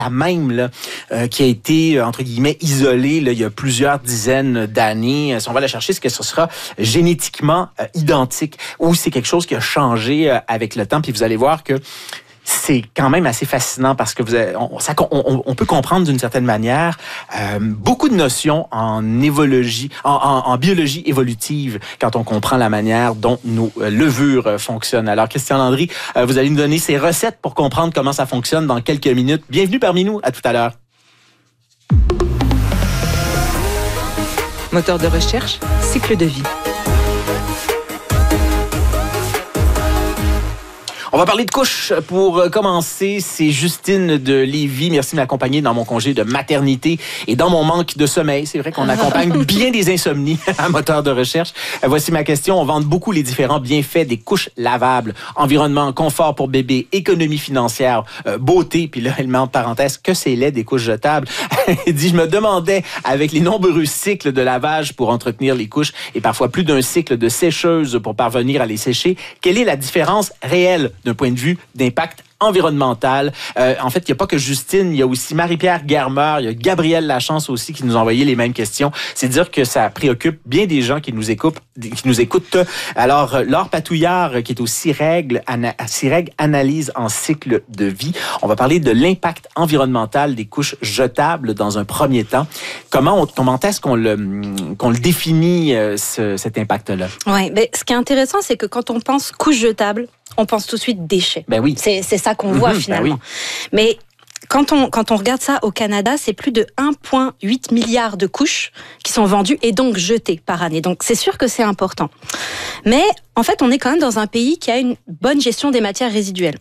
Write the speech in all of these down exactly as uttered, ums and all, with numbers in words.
la même là, euh, qui a été, entre guillemets, isolée là, il y a plusieurs dizaines d'années. Si on va la chercher, est-ce que ce sera génétiquement euh, identique ou c'est quelque chose qui a changé euh, avec le temps? Puis vous allez voir que c'est quand même assez fascinant parce que vous avez, on, ça, on, on peut comprendre d'une certaine manière euh, beaucoup de notions en évologie, en, en, en biologie évolutive quand on comprend la manière dont nos euh, levures euh, fonctionnent. Alors, Christian Landry, euh, vous allez nous donner ses recettes pour comprendre comment ça fonctionne dans quelques minutes. Bienvenue parmi nous. À tout à l'heure. Moteur de recherche, cycle de vie. On va parler de couches pour commencer. C'est Justine de Lévis. Merci de m'accompagner dans mon congé de maternité et dans mon manque de sommeil. C'est vrai qu'on accompagne bien des insomnies à moteur de recherche. Voici ma question. On vante beaucoup les différents bienfaits des couches lavables. Environnement, confort pour bébé, économie financière, euh, beauté. Puis là, elle met en parenthèse que c'est laid des couches jetables. Elle dit, je me demandais, avec les nombreux cycles de lavage pour entretenir les couches et parfois plus d'un cycle de sécheuse pour parvenir à les sécher, quelle est la différence réelle d'un point de vue d'impact environnemental? Euh, en fait, il n'y a pas que Justine, il y a aussi Marie-Pierre Germer, il y a Gabrielle Lachance aussi qui nous ont envoyé les mêmes questions. C'est dire que ça préoccupe bien des gens qui nous écoutent. Qui nous écoutent. Alors, Laure Patouillard, qui est au CIREG, ana, CIREG Analyse en cycle de vie. On va parler de l'impact environnemental des couches jetables dans un premier temps. Comment, on, comment est-ce qu'on le, qu'on le définit, euh, ce, cet impact-là? Oui, mais ce qui est intéressant, c'est que quand on pense couches jetables, on pense tout de suite déchets. Ben oui. C'est, c'est ça qu'on voit mmh, finalement. Ben oui. Mais quand on, quand on regarde ça au Canada, c'est plus de un virgule huit milliard de couches qui sont vendues et donc jetées par année. Donc c'est sûr que c'est important. Mais en fait, on est quand même dans un pays qui a une bonne gestion des matières résiduelles.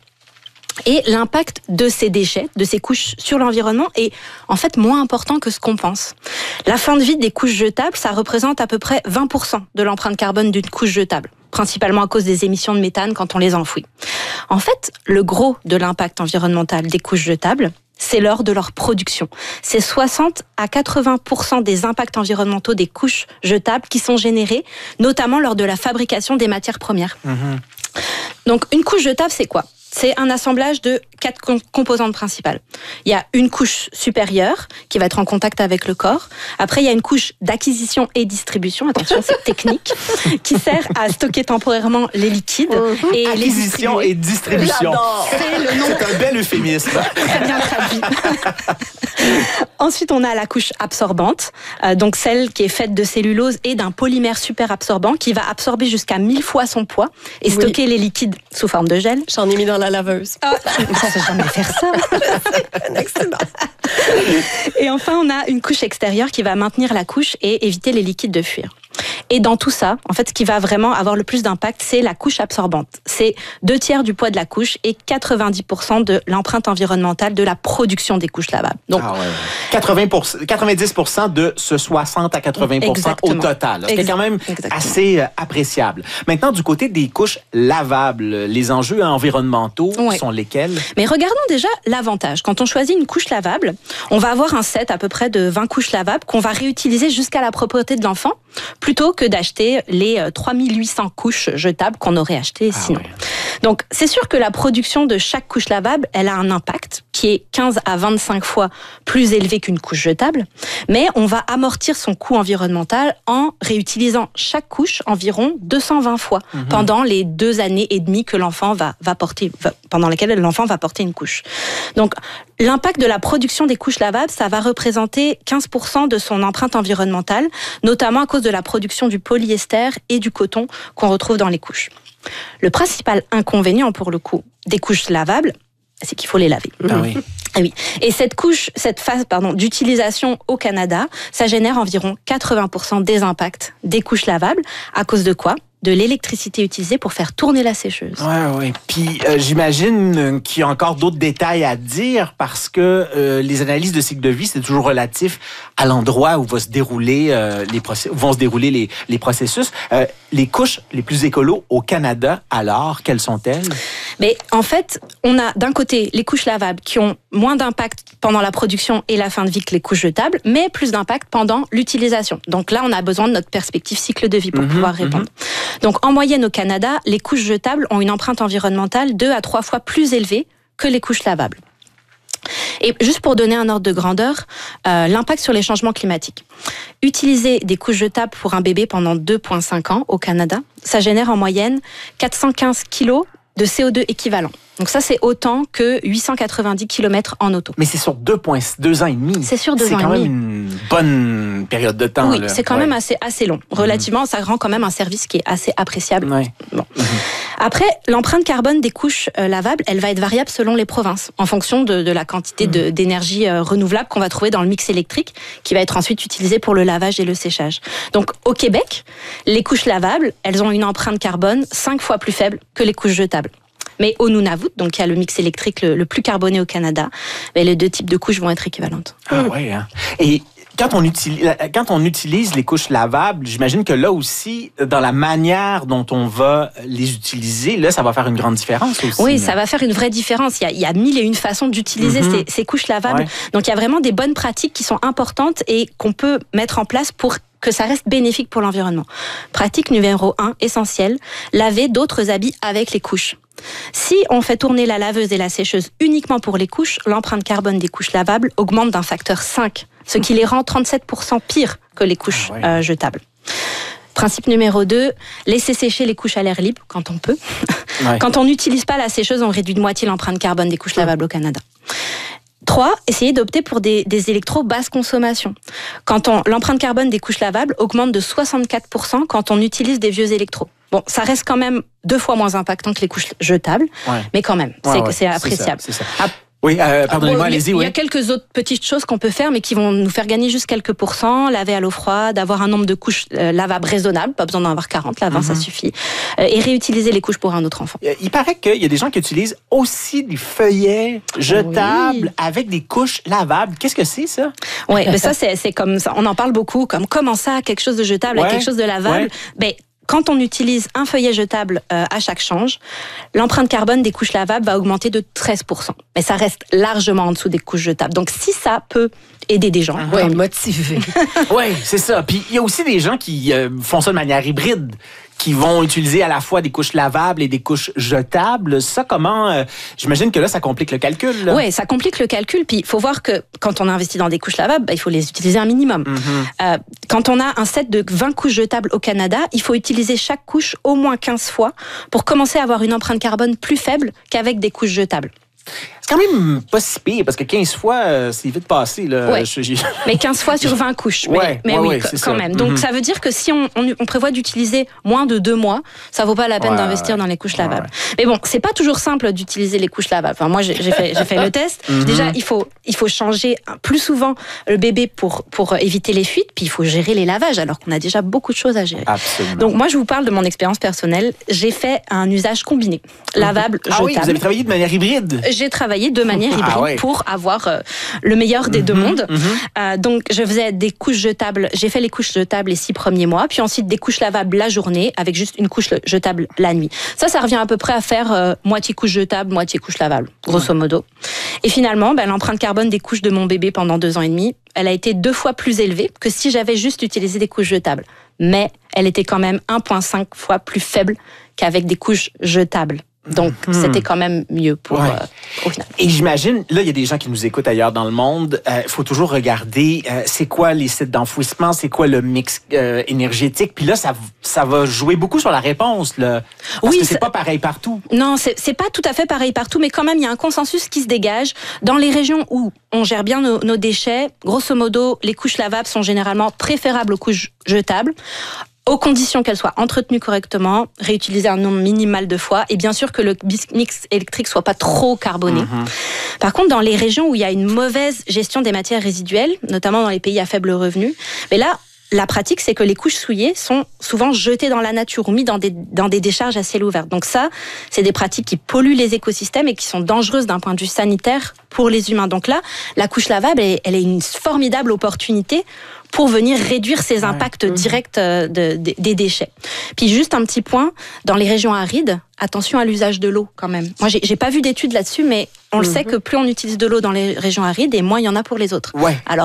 Et l'impact de ces déchets, de ces couches sur l'environnement est en fait moins important que ce qu'on pense. La fin de vie des couches jetables, ça représente à peu près vingt pour cent de l'empreinte carbone d'une couche jetable, principalement à cause des émissions de méthane quand on les enfouit. En fait, le gros de l'impact environnemental des couches jetables, c'est lors de leur production. C'est soixante à quatre-vingts pour cent des impacts environnementaux des couches jetables qui sont générés, notamment lors de la fabrication des matières premières. Mmh. Donc, une couche jetable, c'est quoi ? C'est un assemblage de quatre composantes principales. Il y a une couche supérieure qui va être en contact avec le corps. Après, il y a une couche d'acquisition et distribution. Attention, c'est technique, qui sert à stocker temporairement les liquides mmh. et acquisition les et distribution. C'est le nom. C'est un bel euphémisme. Très bien traduit. Ensuite, on a la couche absorbante, euh, donc celle qui est faite de cellulose et d'un polymère super absorbant qui va absorber jusqu'à mille fois son poids et stocker oui. les liquides sous forme de gel. J'en ai mis dans la laveuse. Ah, on ne sait jamais faire ça. C'est un accident. Et enfin, on a une couche extérieure qui va maintenir la couche et éviter les liquides de fuir. Et dans tout ça, en fait, ce qui va vraiment avoir le plus d'impact, c'est la couche absorbante. C'est deux tiers du poids de la couche et quatre-vingt-dix pour cent de l'empreinte environnementale de la production des couches lavables. Donc, ah ouais. quatre-vingts pour cent, quatre-vingt-dix pour cent de ce soixante à quatre-vingts pour cent au total. C'est quand même Exactement. assez appréciable. Maintenant, du côté des couches lavables, les enjeux environnementaux ouais. sont lesquels? Mais regardons déjà l'avantage. Quand on choisit une couche lavable, on va avoir un set à peu près de vingt couches lavables qu'on va réutiliser jusqu'à la propreté de l'enfant, plutôt que d'acheter les trois mille huit cents couches jetables qu'on aurait achetées sinon. Ah ouais. Donc, c'est sûr que la production de chaque couche lavable, elle a un impact qui est quinze à vingt-cinq fois plus élevé qu'une couche jetable, mais on va amortir son coût environnemental en réutilisant chaque couche environ deux cent vingt fois mmh. pendant les deux années et demie que l'enfant va, va porter, va, pendant lesquelles l'enfant va porter une couche. Donc, l'impact de la production des couches lavables, ça va représenter quinze pour cent de son empreinte environnementale, notamment à cause de la production du polyester et du coton qu'on retrouve dans les couches. Le principal inconvénient, pour le coup, des couches lavables, c'est qu'il faut les laver. Ah oui. Ah oui. Et cette couche, cette phase pardon, d'utilisation au Canada, ça génère environ quatre-vingts pour cent des impacts des couches lavables. À cause de quoi ? De l'électricité utilisée pour faire tourner la sécheuse. Oui, oui. Puis euh, j'imagine qu'il y a encore d'autres détails à dire parce que euh, les analyses de cycle de vie, c'est toujours relatif à l'endroit où, va se dérouler, euh, les process- où vont se dérouler les, les processus. Euh, les couches les plus écolos au Canada, alors, quelles sont-elles? Mais en fait, on a d'un côté les couches lavables qui ont moins d'impact pendant la production et la fin de vie que les couches jetables, mais plus d'impact pendant l'utilisation. Donc là, on a besoin de notre perspective cycle de vie pour mmh, pouvoir répondre. Mmh. Donc en moyenne au Canada, les couches jetables ont une empreinte environnementale deux à trois fois plus élevée que les couches lavables. Et juste pour donner un ordre de grandeur, euh, l'impact sur les changements climatiques. Utiliser des couches jetables pour un bébé pendant deux virgule cinq ans au Canada, ça génère en moyenne quatre cent quinze kilos de C O deux équivalent. Donc ça, c'est autant que huit cent quatre-vingt-dix kilomètres en auto. Mais c'est sur deux, deux ans et demi. C'est sur deux ans et demi. C'est quand même une bonne période de temps. Oui, là. c'est quand ouais. même assez, assez long. Relativement, mmh. ça rend quand même un service qui est assez appréciable. Ouais. Bon. Mmh. Après, l'empreinte carbone des couches euh, lavables, elle va être variable selon les provinces, en fonction de, de la quantité mmh. de, d'énergie euh, renouvelable qu'on va trouver dans le mix électrique, qui va être ensuite utilisé pour le lavage et le séchage. Donc, au Québec, les couches lavables, elles ont une empreinte carbone cinq fois plus faible que les couches jetables. Mais au Nunavut, donc il y a le mix électrique le, le plus carboné au Canada, mais les deux types de couches vont être équivalentes. Ah ouais. Hein. Et quand on utilise, quand on utilise les couches lavables, j'imagine que là aussi, dans la manière dont on va les utiliser, là, ça va faire une grande différence aussi. Oui, là. Ça va faire une vraie différence. Il y a, il y a mille et une façons d'utiliser mm-hmm. ces, ces couches lavables. Ouais. Donc il y a vraiment des bonnes pratiques qui sont importantes et qu'on peut mettre en place pour que ça reste bénéfique pour l'environnement. Pratique numéro un, essentielle, laver d'autres habits avec les couches. Si on fait tourner la laveuse et la sécheuse uniquement pour les couches, l'empreinte carbone des couches lavables augmente d'un facteur cinq, ce qui les rend trente-sept pour cent pires que les couches ah ouais. euh, jetables. Principe numéro deux, laisser sécher les couches à l'air libre quand on peut. Ouais. Quand on n'utilise pas la sécheuse, on réduit de moitié l'empreinte carbone des couches lavables au Canada. Trois, essayer d'opter pour des, des électros basse consommation. Quand on, l'empreinte carbone des couches lavables augmente de soixante-quatre pour cent quand on utilise des vieux électros. Bon, ça reste quand même deux fois moins impactant que les couches jetables, ouais. mais quand même, ouais, c'est, ouais, c'est appréciable. C'est ça, c'est ça. Ah, oui, euh, pardonnez-moi, bon, allez-y. Il oui. y a quelques autres petites choses qu'on peut faire, mais qui vont nous faire gagner juste quelques pourcents. Laver à l'eau froide, avoir un nombre de couches euh, lavables raisonnable, pas besoin d'en avoir quarante, là, vingt, mm-hmm. ça suffit. Euh, et réutiliser les couches pour un autre enfant. Il paraît qu'il y a des gens qui utilisent aussi des feuillets jetables oui. avec des couches lavables. Qu'est-ce que c'est, ça? Oui, mais ça, c'est, c'est comme ça. On en parle beaucoup, comme comment ça, quelque chose de jetable ouais. avec quelque chose de lavable. Ouais. Ben, quand on utilise un feuillet jetable euh, à chaque change, l'empreinte carbone des couches lavables va augmenter de treize pour cent. Mais ça reste largement en dessous des couches jetables. Donc, si ça peut aider des gens... Ah, oui, motiver. Oui, c'est ça. Puis, il y a aussi des gens qui euh, font ça de manière hybride, qui vont utiliser à la fois des couches lavables et des couches jetables. Ça, comment... Euh, j'imagine que là, ça complique le calcul. Oui, ça complique le calcul. Puis, il faut voir que quand on investit dans des couches lavables, bah, il faut les utiliser un minimum. Mm-hmm. Euh, quand on a un set de vingt couches jetables au Canada, il faut utiliser chaque couche au moins quinze fois pour commencer à avoir une empreinte carbone plus faible qu'avec des couches jetables. C'est quand même pas si pire, parce que quinze fois, euh, c'est vite passé. Là. Ouais. Je, je... Mais quinze fois sur vingt couches. Ouais, mais mais ouais, oui, ouais, quand ça. même. Donc, mm-hmm. ça veut dire que si on, on, on prévoit d'utiliser moins de deux mois, ça vaut pas la peine ouais, d'investir dans les couches lavables. Ouais. Mais bon, c'est pas toujours simple d'utiliser les couches lavables. Enfin, moi, j'ai, j'ai, fait, j'ai fait le test. Mm-hmm. Déjà, il faut, il faut changer plus souvent le bébé pour, pour éviter les fuites, puis il faut gérer les lavages, alors qu'on a déjà beaucoup de choses à gérer. Absolument. Donc, moi, je vous parle de mon expérience personnelle. J'ai fait un usage combiné, lavable, mm-hmm. ah jetable. Oui, vous avez travaillé de manière hybride? J'ai travaillé de manière hybride. Ah ouais. Pour avoir euh, le meilleur des mm-hmm, deux mondes. Mm-hmm. Euh, donc, je faisais des couches jetables. J'ai fait les couches jetables les six premiers mois, puis ensuite des couches lavables la journée, avec juste une couche jetable la nuit. Ça, ça revient à peu près à faire euh, moitié couche jetable, moitié couche lavable, grosso modo. Et finalement, ben, l'empreinte carbone des couches de mon bébé pendant deux ans et demi, elle a été deux fois plus élevée que si j'avais juste utilisé des couches jetables. Mais elle était quand même un virgule cinq fois plus faible qu'avec des couches jetables. Donc, mmh. c'était quand même mieux pour ouais. euh, au final. Et j'imagine, là, il y a des gens qui nous écoutent ailleurs dans le monde. Il euh, faut toujours regarder euh, c'est quoi les sites d'enfouissement, c'est quoi le mix euh, énergétique. Puis là, ça, ça va jouer beaucoup sur la réponse. Là, parce oui, que c'est ça... pas pareil partout. Non, c'est, c'est pas tout à fait pareil partout, mais quand même, il y a un consensus qui se dégage. Dans les régions où on gère bien nos, nos déchets, grosso modo, les couches lavables sont généralement préférables aux couches jetables, aux conditions qu'elles soient entretenues correctement, réutilisées un nombre minimal de fois, et bien sûr que le mix électrique soit pas trop carboné. Mmh. Par contre, dans les régions où il y a une mauvaise gestion des matières résiduelles, notamment dans les pays à faible revenu, mais là, la pratique, c'est que les couches souillées sont souvent jetées dans la nature ou mises dans des, dans des décharges à ciel ouvert. Donc ça, c'est des pratiques qui polluent les écosystèmes et qui sont dangereuses d'un point de vue sanitaire pour les humains. Donc là, la couche lavable, elle, elle est une formidable opportunité pour venir réduire ces impacts ouais. directs de, de, des déchets. Puis juste un petit point, dans les régions arides, attention à l'usage de l'eau quand même. Moi, j'ai, j'ai pas vu d'études là-dessus, mais on mm-hmm. le sait que plus on utilise de l'eau dans les régions arides, et moins il y en a pour les autres. Ouais. Alors,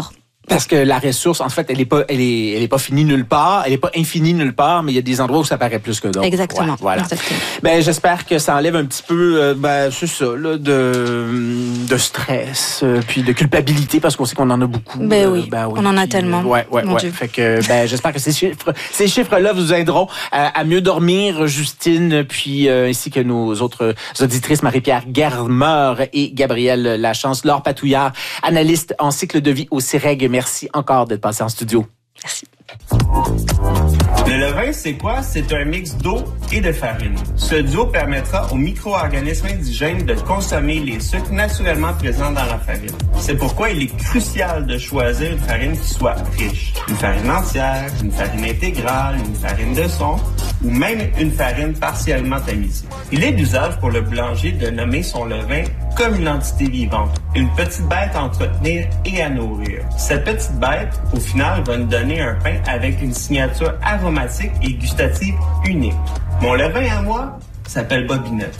Parce que la ressource, en fait, elle est pas, elle est, elle est pas finie nulle part, elle est pas infinie nulle part, mais il y a des endroits où ça paraît plus que d'autres. Exactement. Ouais, voilà. Exactement. Ben, j'espère que ça enlève un petit peu, euh, ben, c'est ça, là, de, de stress, euh, puis de culpabilité, parce qu'on sait qu'on en a beaucoup. Ben euh, oui, ben oui, on en a puis, tellement. Euh, ouais, ouais, Mon ouais. Dieu. Fait que, ben, j'espère que ces chiffres, ces chiffres-là vous aideront à, à mieux dormir, Justine, puis euh, ainsi que nos autres auditrices, Marie-Pierre Germer et Gabrielle Lachance, Laure Patouillard, analyste en cycle de vie au C I R E G. Merci encore d'être passé en studio. Merci. Le levain, c'est quoi? C'est un mix d'eau et de farine. Ce duo permettra aux micro-organismes indigènes de consommer les sucres naturellement présents dans la farine. C'est pourquoi il est crucial de choisir une farine qui soit riche. Une farine entière, une farine intégrale, une farine de son ou même une farine partiellement tamisée. Il est d'usage pour le boulanger de nommer son levain comme une entité vivante, une petite bête à entretenir et à nourrir. Cette petite bête, au final, va nous donner un pain avec une signature aromatique et gustative unique. Mon levain à moi s'appelle Bobinette.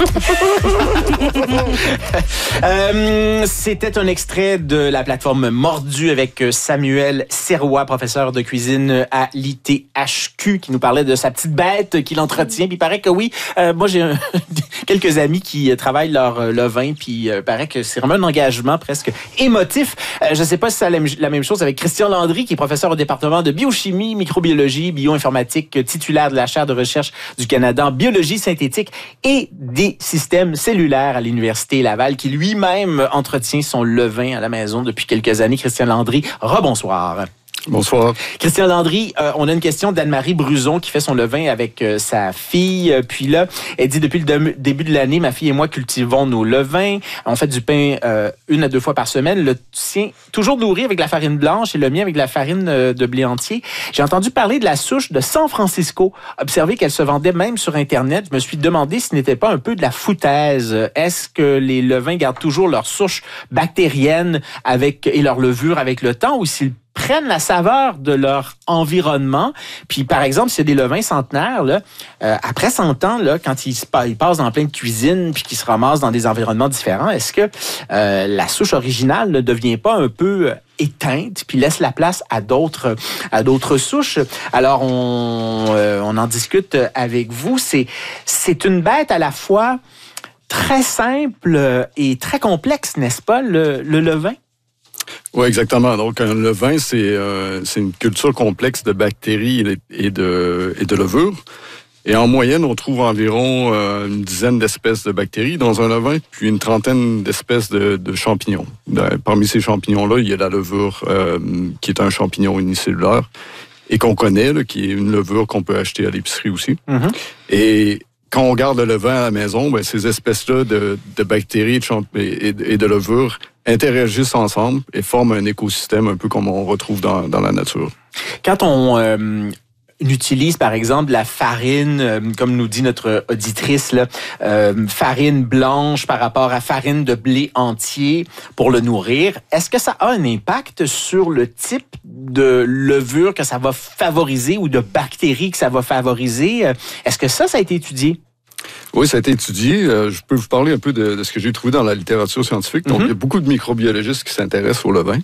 euh, C'était un extrait de la plateforme Mordu avec Samuel Serrois, professeur de cuisine à l'I T H Q, qui nous parlait de sa petite bête qu'il entretient. Puis il paraît que oui, euh, moi j'ai un, quelques amis qui travaillent leur levain, puis il euh, paraît que c'est vraiment un engagement presque émotif. Euh, je ne sais pas si c'est la, la même chose avec Christian Landry, qui est professeur au département de biochimie, microbiologie, bioinformatique, titulaire de la chaire de recherche du Canada en biologie synthétique et des systèmes cellulaires à l'Université Laval, qui lui-même entretient son levain à la maison depuis quelques années. Christian Landry, rebonsoir. Bonsoir. Christian Landry, euh, on a une question d'Anne-Marie Bruzon qui fait son levain avec euh, sa fille. Euh, puis là, elle dit, depuis le de- début de l'année, ma fille et moi cultivons nos levains. On fait du pain euh, une à deux fois par semaine. Le sien, toujours nourri avec la farine blanche et le mien avec la farine euh, de blé entier. J'ai entendu parler de la souche de San Francisco. Observé qu'elle se vendait même sur Internet. Je me suis demandé si ce n'était pas un peu de la foutaise. Est-ce que les levains gardent toujours leur souche bactérienne avec, et leur levure avec le temps, ou s'ils prennent la saveur de leur environnement? Puis, par exemple, s'il y a des levains centenaires, là, euh, après cent ans, là, quand ils, ils passent dans plein de cuisines puis qu'ils se ramassent dans des environnements différents, est-ce que euh, la souche originale ne devient pas un peu euh, éteinte puis laisse la place à d'autres à d'autres souches? Alors, on, euh, on en discute avec vous. C'est, c'est une bête à la fois très simple et très complexe, n'est-ce pas, le, le levain? Oui, exactement. Donc, un levain, c'est euh, c'est une culture complexe de bactéries et de, et de levures. Et en moyenne, on trouve environ euh, une dizaine d'espèces de bactéries dans un levain, puis une trentaine d'espèces de, de champignons. Parmi ces champignons-là, il y a la levure euh, qui est un champignon unicellulaire et qu'on connaît, là, qui est une levure qu'on peut acheter à l'épicerie aussi. Mm-hmm. Et quand on garde le levain à la maison, ben, ces espèces-là de, de bactéries et de, champ- et, et de levures interagissent ensemble et forment un écosystème un peu comme on retrouve dans, dans la nature. Quand on euh, utilise, par exemple, la farine, euh, comme nous dit notre auditrice, là, euh, farine blanche par rapport à farine de blé entier pour le nourrir, est-ce que ça a un impact sur le type de levure que ça va favoriser ou de bactéries que ça va favoriser? Est-ce que ça, ça a été étudié? Oui, ça a été étudié. Euh, je peux vous parler un peu de, de ce que j'ai trouvé dans la littérature scientifique. Donc, mm-hmm. il y a beaucoup de microbiologistes qui s'intéressent au levain.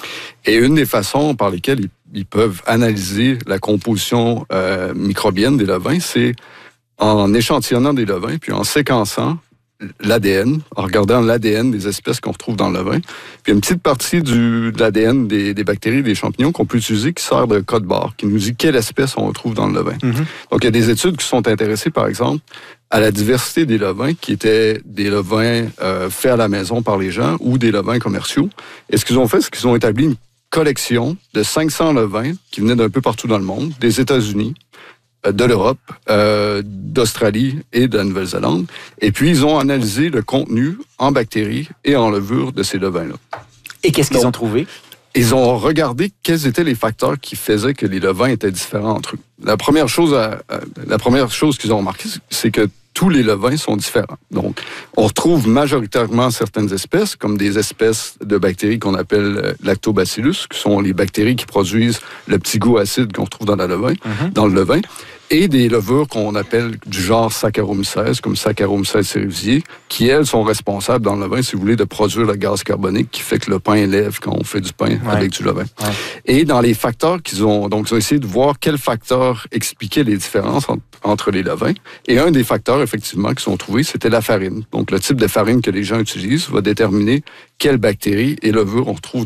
Et une des façons par lesquelles ils, ils peuvent analyser la composition euh, microbienne des levains, c'est en échantillonnant des levains, puis en séquençant l'A D N, en regardant l'A D N des espèces qu'on retrouve dans le levain. Puis une petite partie du, de l'A D N des, des bactéries, des champignons qu'on peut utiliser qui sert de code barre, qui nous dit quelle espèce on retrouve dans le levain. Mm-hmm. Donc, il y a des études qui sont intéressées, par exemple, à la diversité des levains, qui étaient des levains euh, faits à la maison par les gens ou des levains commerciaux. Et ce qu'ils ont fait, c'est qu'ils ont établi une collection de cinq cents levains qui venaient d'un peu partout dans le monde, des États-Unis, de l'Europe, euh, d'Australie et de la Nouvelle-Zélande. Et puis, ils ont analysé le contenu en bactéries et en levures de ces levains-là. Et qu'est-ce qu'ils Donc, ont trouvé? Ils ont regardé quels étaient les facteurs qui faisaient que les levains étaient différents entre eux. La première chose, à, à, la première chose qu'ils ont remarqué, c'est que tous les levains sont différents. Donc, on retrouve majoritairement certaines espèces, comme des espèces de bactéries qu'on appelle lactobacillus, qui sont les bactéries qui produisent le petit goût acide qu'on retrouve dans, la levain, mm-hmm. dans le levain. et des levures qu'on appelle du genre Saccharomyces, comme Saccharomyces cerevisiae, qui, elles, sont responsables dans le levain, si vous voulez, de produire le gaz carbonique qui fait que le pain lève quand on fait du pain ouais. avec du levain. Ouais. Et dans les facteurs qu'ils ont... Donc, ils ont essayé de voir quels facteurs expliquaient les différences entre, entre les levains. Et un des facteurs, effectivement, qui sont trouvés, c'était la farine. Donc, le type de farine que les gens utilisent va déterminer quelles bactéries et levures on retrouve